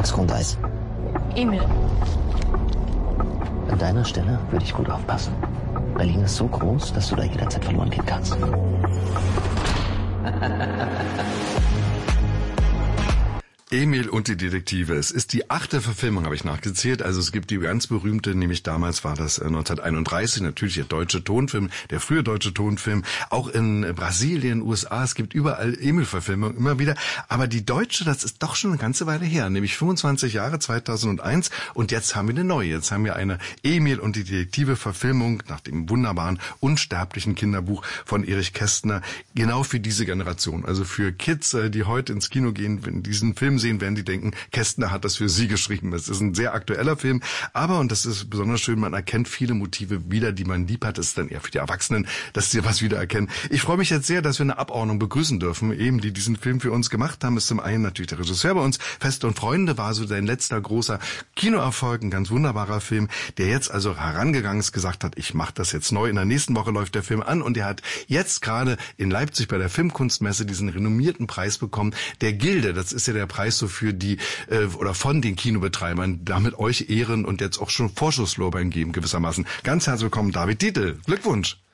Grundeis? Emil. An deiner Stelle würde ich gut aufpassen. Berlin ist so groß, dass du da jederzeit verloren gehen kannst. Emil und die Detektive. Es ist die 8. Verfilmung, habe ich nachgezählt. Also es gibt die ganz berühmte, nämlich damals war das 1931, natürlich der deutsche Tonfilm, der frühe deutsche Tonfilm. Auch in Brasilien, USA, es gibt überall Emil-Verfilmungen immer wieder. Aber die deutsche, das ist doch schon eine ganze Weile her, nämlich 25 Jahre, 2001. Und jetzt haben wir eine neue. Jetzt haben wir eine Emil und die Detektive-Verfilmung nach dem wunderbaren, unsterblichen Kinderbuch von Erich Kästner. Genau für diese Generation. Also für Kids, die heute ins Kino gehen, wenn diesen Film sehen, werden die denken, Kästner hat das für sie geschrieben. Das ist ein sehr aktueller Film, aber, und das ist besonders schön, man erkennt viele Motive wieder, die man lieb hat. Das ist dann eher für die Erwachsenen, dass sie was wiedererkennen. Ich freue mich jetzt sehr, dass wir eine Abordnung begrüßen dürfen, eben die diesen Film für uns gemacht haben. Ist zum einen natürlich der Regisseur bei uns. Feste und Freunde war so sein letzter großer Kinoerfolg, ein ganz wunderbarer Film, der jetzt also herangegangen ist, gesagt hat, ich mache das jetzt neu. In der nächsten Woche läuft der Film an und er hat jetzt gerade in Leipzig bei der Filmkunstmesse diesen renommierten Preis bekommen, der Gilde. Das ist ja der Preis so für die oder von den Kinobetreibern, damit euch ehren und jetzt auch schon Vorschusslorbeeren geben gewissermaßen. Ganz herzlich willkommen, David Dietl. Glückwunsch.